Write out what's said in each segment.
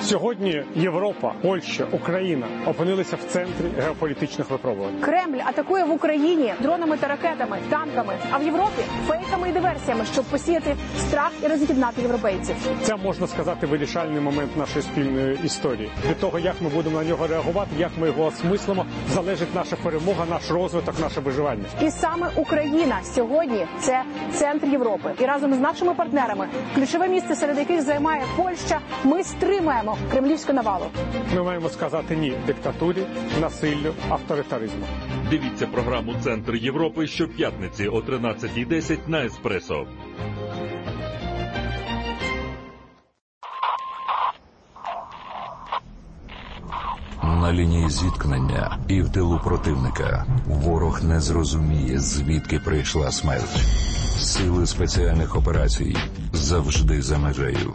Сьогодні Європа, Польща, Україна опинилися в центрі геополітичних випробувань. Кремль атакує в Україні дронами та ракетами, танками, а в Європі фейками і диверсіями, щоб посіяти страх і роз'єднати європейців. Це, можна сказати, вирішальний момент нашої спільної історії. Від того, як ми будемо на нього реагувати, як ми його осмислимо, залежить наша перемога, наш розвиток, наше виживання. І саме Україна сьогодні – це центр Європи. І разом з нашими партнерами, ключове місце, серед яких займає Польща, ми стримаємо кремлівську навалу. Ми маємо сказати «ні» диктатурі, насиллю, авторитаризму. Дивіться програму «Центр Європи» щоп'ятниці о 13:10 на Еспресо. На лінії зіткнення і в тилу противника ворог не зрозуміє, звідки прийшла смерть. Сили спеціальних операцій завжди за межею.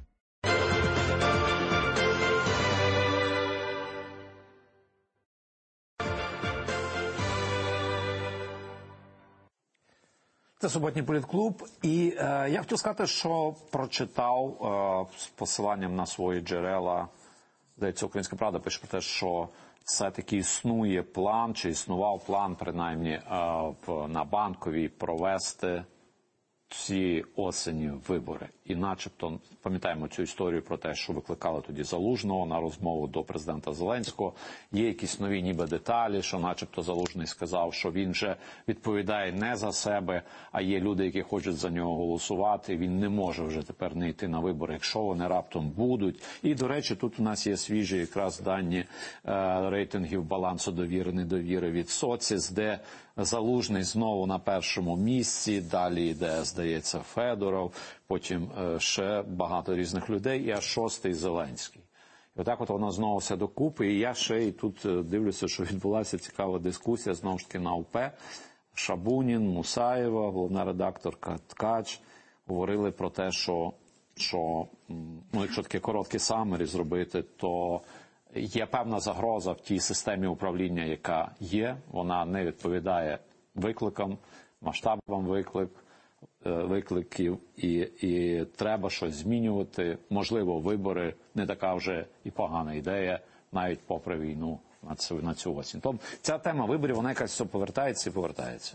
Це суботній політклуб, і я хотів сказати, що прочитав з посиланням на свої джерела, здається, «Українська правда» пише про те, що все-таки існує план, чи існував план, принаймні, на Банковій провести ці осені вибори. І начебто, пам'ятаємо цю історію про те, що викликали тоді Залужного на розмову до президента Зеленського. Є якісь нові ніби деталі, що начебто Залужний сказав, що він вже відповідає не за себе, а є люди, які хочуть за нього голосувати. Він не може вже тепер не йти на вибори, якщо вони раптом будуть. І, до речі, тут у нас є свіжі якраз дані рейтингів балансу довіри-недовіри від Соціс, де Залужний знову на першому місці, далі йде, здається, Федоров, потім ще багато різних людей, і аж шостий Зеленський. І отак от воно знову все докупи, і я ще і тут дивлюся, що відбулася цікава дискусія, знову ж таки, на ОП. Шабунін, Мусаєва, головна редакторка Ткач говорили про те, що якщо таке коротке самері зробити, то є певна загроза в тій системі управління, яка є. Вона не відповідає викликам, масштабам викликів, і треба щось змінювати. Можливо, вибори не така вже і погана ідея, навіть попри війну на цю осінь. Тобто ця тема виборів, вона якась все повертається і повертається.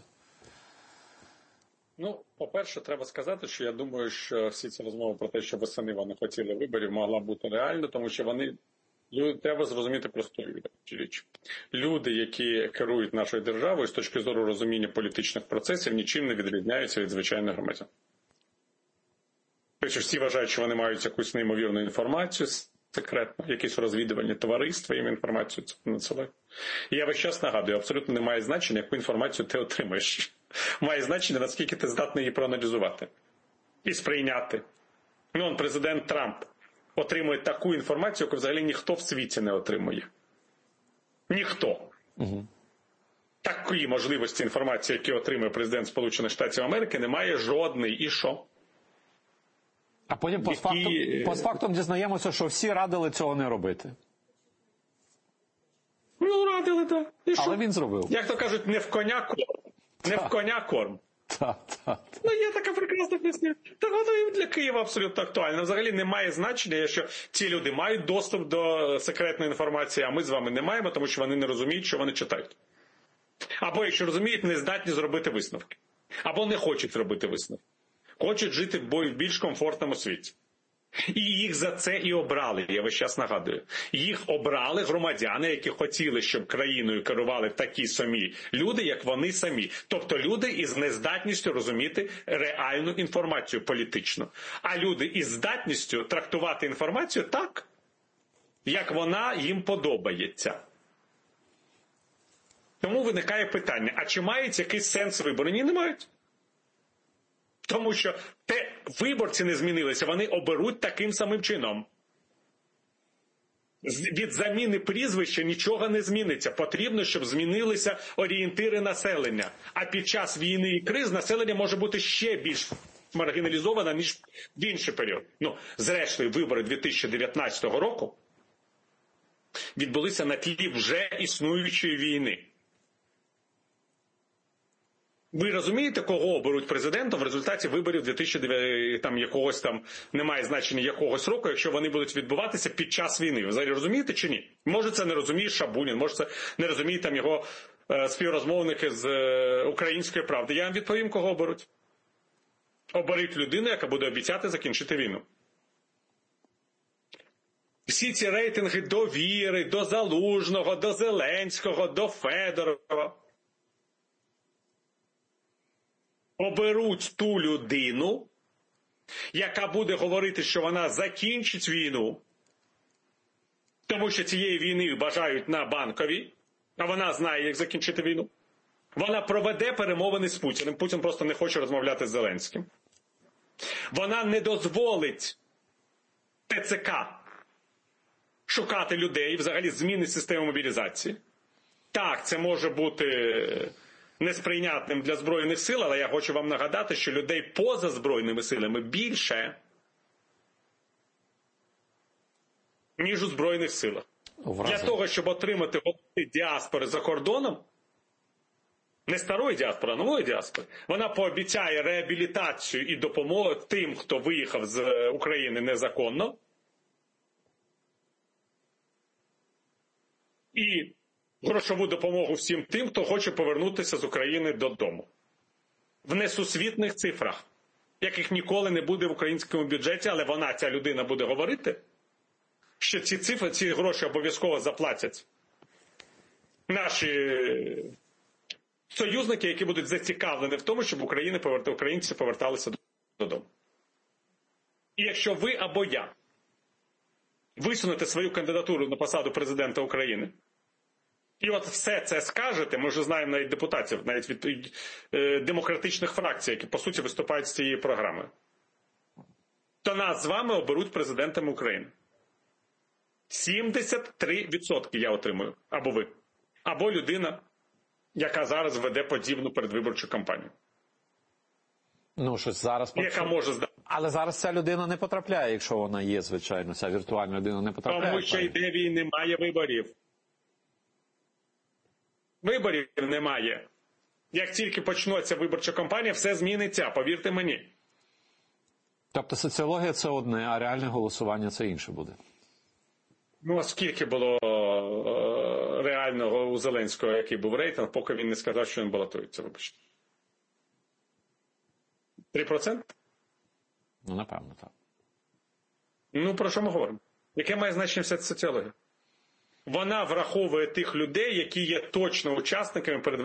Ну, по-перше, треба сказати, що я думаю, що всі ці розмови про те, що восени вони хотіли виборів, могла бути реально, тому що треба зрозуміти просту річ. Люди, які керують нашою державою з точки зору розуміння політичних процесів, нічим не відрізняються від звичайних громадян. Тобто всі вважають, що вони мають якусь неймовірну інформацію, секретну, якісь розвідувальні товариства їм інформацію надсилають. І я весь час нагадую, абсолютно не має значення, яку інформацію ти отримаєш. Має значення, наскільки ти здатний її проаналізувати і сприйняти. Президент Трамп отримує таку інформацію, яку взагалі ніхто в світі не отримує. Ніхто. Угу. Такої можливості інформації, яку отримує президент Сполучених Штатів Америки, немає жодної. І що? А потім постфактум дізнаємося, що всі радили цього не робити. Радили, так. Але він зробив. Як то кажуть, не в коня корм. Не в коня корм. Так. Є така прекрасна пісня. Так воно і для Києва абсолютно актуально. Взагалі немає значення, що ці люди мають доступ до секретної інформації, а ми з вами не маємо, тому що вони не розуміють, що вони читають. Або, якщо розуміють, не здатні зробити висновки. Або не хочуть робити висновки. Хочуть жити в більш комфортному світі. І їх за це і обрали, я весь час нагадую. Їх обрали громадяни, які хотіли, щоб країною керували такі самі люди, як вони самі. Тобто люди із нездатністю розуміти реальну інформацію політичну. А люди із здатністю трактувати інформацію так, як вона їм подобається. Тому виникає питання, а чи мають якийсь сенс вибори? Ні, не мають. Тому що виборці не змінилися, вони оберуть таким самим чином. Від заміни прізвища нічого не зміниться. Потрібно, щоб змінилися орієнтири населення. А під час війни і криз населення може бути ще більш маргіналізоване, ніж в інший період. Зрештою, вибори 2019 року відбулися на тлі вже існуючої війни. Ви розумієте, кого оберуть президентом в результаті виборів 2009, там якогось там, немає значення якогось року, якщо вони будуть відбуватися під час війни? Ви взагалі розумієте чи ні? Може це не розуміє Шабунін, може це не розуміє там його співрозмовники з Української правди. Я вам відповім, кого оберуть. Оберуть людину, яка буде обіцяти закінчити війну. Всі ці рейтинги довіри, до Залужного, до Зеленського, до Федорова оберуть ту людину, яка буде говорити, що вона закінчить війну, тому що цієї війни бажають на Банковій, а вона знає, як закінчити війну. Вона проведе перемовини з Путіним. Путін просто не хоче розмовляти з Зеленським. Вона не дозволить ТЦК шукати людей, взагалі зміни системи мобілізації. Так, це може бути несприйнятним для Збройних сил, але я хочу вам нагадати, що людей поза Збройними силами більше, ніж у Збройних силах. Для того, щоб отримати голоси діаспори за кордоном, не старої діаспори, а нової діаспори, вона пообіцяє реабілітацію і допомогу тим, хто виїхав з України незаконно, і грошову допомогу всім тим, хто хоче повернутися з України додому. В несусвітних цифрах, яких ніколи не буде в українському бюджеті, але вона, ця людина, буде говорити, що ці цифри, ці гроші обов'язково заплатять наші союзники, які будуть зацікавлені в тому, щоб українці поверталися додому. І якщо ви або я висунете свою кандидатуру на посаду президента України, і от все це скажете, ми вже знаємо навіть депутатів, навіть від демократичних фракцій, які, по суті, виступають з цієї програми, то нас з вами оберуть президентами України. 73% я отримую. Або ви. Або людина, яка зараз веде подібну передвиборчу кампанію. Ну, щось зараз... Яка може здати. Але зараз ця людина не потрапляє, якщо вона є, звичайно, ця віртуальна людина не потрапляє. Тому що йде війни, немає виборів. Виборів немає. Як тільки почнеться виборча кампанія, все зміниться, повірте мені. Тобто соціологія – це одне, а реальне голосування – це інше буде? Ну, а скільки було реального у Зеленського, який був рейтинг, поки він не сказав, що він балотується, вибачте. 3%? Ну, напевно, так. Ну, про що ми говоримо? Яке має значення вся ця соціологія? Вона враховує тих людей, які є точно учасниками